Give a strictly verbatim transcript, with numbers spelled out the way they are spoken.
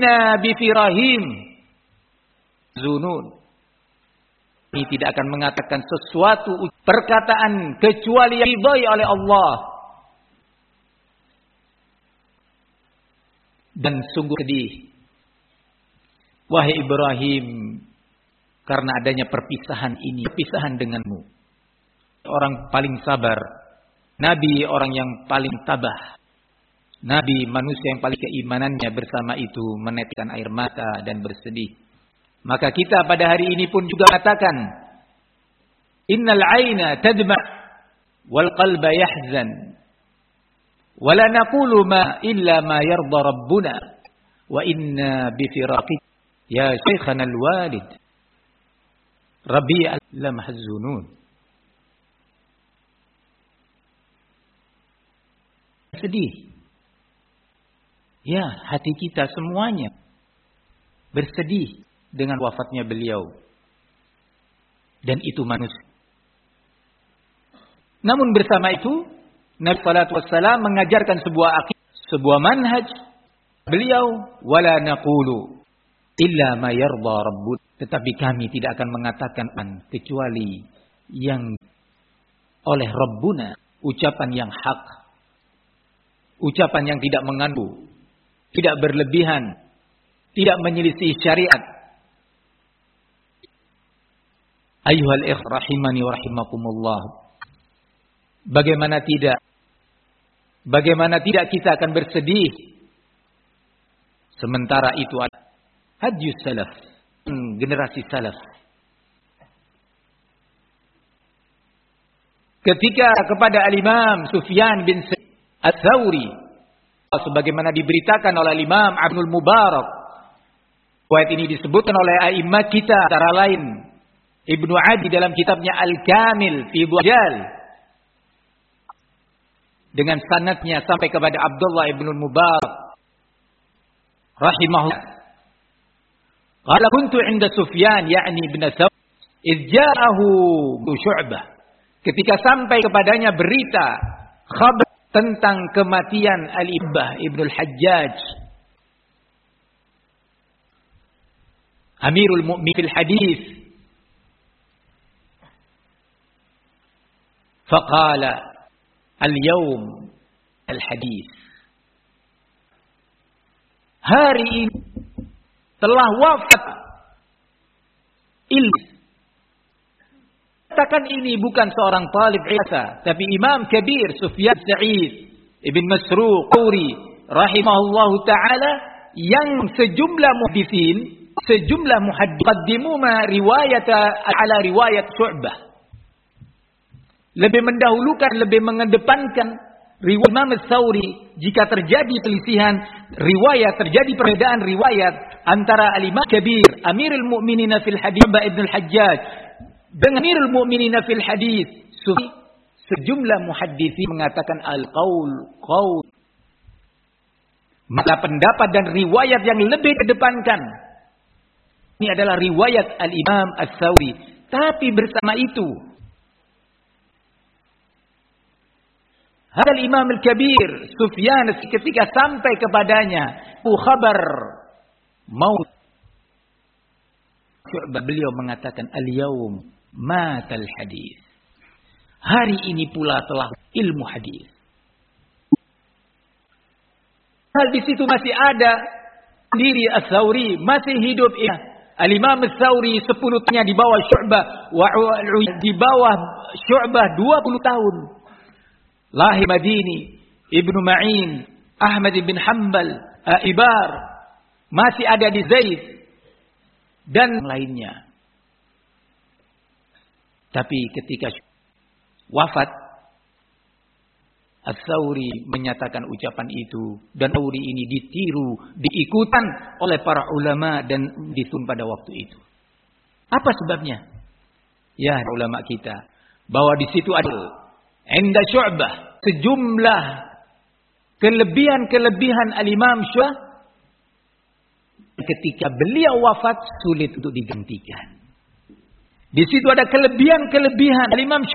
inna bifirahim zunun. Ini tidak akan mengatakan sesuatu perkataan kecuali yang diridhai oleh Allah. Dan sungguh sedih, wahai Ibrahim, karena adanya perpisahan ini, perpisahan denganmu. Orang paling sabar, Nabi orang yang paling tabah, Nabi manusia yang paling keimanannya, bersama itu meneteskan air mata dan bersedih. Maka kita pada hari ini pun juga katakan, innal aina tadma wal qalba yahzan wa la naqulu ma illa ma yarda rabbuna wa inna bi firaqi ya shaykhana al walid rabi'al lam hazunun. Sedih. Ya, hati kita semuanya bersedih dengan wafatnya beliau. Dan itu manusia. Namun bersama itu, Nabi sallallahu alaihi wasallam mengajarkan sebuah akidah, sebuah manhaj. Beliau, wala naqulu illa ma yarda rabbun. Tetapi kami tidak akan mengatakan kecuali yang oleh Rabbuna, ucapan yang hak, ucapan yang tidak mengandung, tidak berlebihan, tidak menyelisih syariat. Ayyuhal ikhwah rahimani wa rahimakumullah. Bagaimana tidak? Bagaimana tidak kita akan bersedih? Sementara itu ada hadyus salaf, generasi salaf. Ketika kepada Al-Imam Sufyan bin Ats-Tsauri, sebagaimana diberitakan oleh Imam Ibnul Mubarak, riwayat ini disebutkan oleh a'immat kita antara lain Ibnu Adi dalam kitabnya Al-Kamil fi Rijal, dengan sanadnya sampai kepada Abdullah Ibnul Mubarak rahimahullah. Qala kuntu 'inda Sufyan ya'ni ibn Ats-Tsauri idh ja'ahu Syu'bah. Ketika sampai kepadanya berita khabar tentang kematian Al-Ibbah Ibnul Hajjaj, Amirul Mu'minin fil hadis. Faqala al-yawm al-hadis. Hari ini telah wafat ilmu. Katakan ini bukan seorang talib ilmu, tapi Imam Kabir Sufyan Sa'id Ibn Masruq Quri rahimahullahu ta'ala, yang sejumlah muhaddisin, sejumlah muhaddis qaddimu ma riwayat ala riwayat Syu'bah, lebih mendahulukan, lebih mengedepankan riwayat Imam Ats-Tsauri jika terjadi pelisihan riwayat, terjadi perbedaan riwayat antara Al-Imam Kabir Amirul Mu'minin fil hadis Ibn al-Hajjaj dengan Amirul Mu'minin fil hadis Sufi, sejumlah muhadditsin mengatakan al-qaul qaul. Maka pendapat dan riwayat yang lebih kedepankan ini adalah riwayat Al-Imam Ats-Tsauri. Tapi bersama itu, hadal Imam Al-Kabir Sufyan ketika sampai kepadanya khabar maut Syu'bah, beliau mengatakan al-yaum matal hadis. Hari ini pula telah ilmu hadis. Hal di situ masih ada diri Ats-Tsauri, masih hidup. Al-Imam Ats-Tsauri sepuluh tahunnya di bawah Syu'bah, wa di bawah Syu'bah dua puluh tahun. Lahir Madini, Ibnu Ma'in, Ahmad bin Hanbal, Ibar, masih ada di Zaid dan lainnya. Tapi ketika wafat, Ats-Tsauri menyatakan ucapan itu, dan Tsauri ini ditiru, diikutan oleh para ulama dan ditun pada waktu itu. Apa sebabnya? Ya, ulama kita, bahwa di situ ada inda Syu'bah sejumlah kelebihan-kelebihan Al-Imam Syu'bah, ketika beliau wafat sulit untuk digantikan. Di situ ada kelebihan-kelebihan Al-Imam